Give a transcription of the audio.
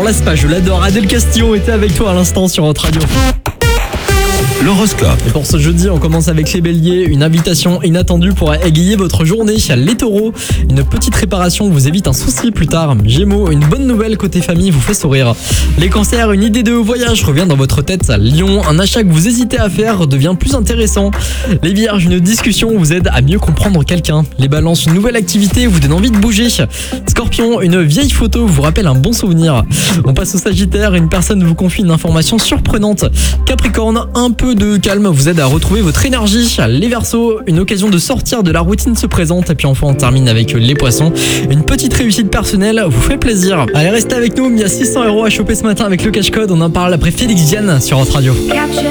lasse pas, je l'adore. Adèle Castillo était avec toi à l'instant sur notre radio. L'horoscope. Et pour ce jeudi, on commence avec les béliers. Une invitation inattendue pourra égayer votre journée. Les taureaux, une petite réparation vous évite un souci plus tard. Gémeaux, une bonne nouvelle côté famille vous fait sourire. Les cancers, une idée de voyage revient dans votre tête. Lion, un achat que vous hésitez à faire devient plus intéressant. Les vierges, une discussion vous aide à mieux comprendre quelqu'un. Les balances, une nouvelle activité vous donne envie de bouger. Scorpion, une vieille photo vous rappelle un bon souvenir. On passe au sagittaire, une personne vous confie une information surprenante. Capricorne, un peu de calme vous aide à retrouver votre énergie. Les Verseaux, une occasion de sortir de la routine se présente. Et puis enfin on termine avec les poissons. Une petite réussite personnelle vous fait plaisir. Allez, restez avec nous, il y a 600 € à choper ce matin avec le cash code. On en parle après Félix Diane sur Hot Radio.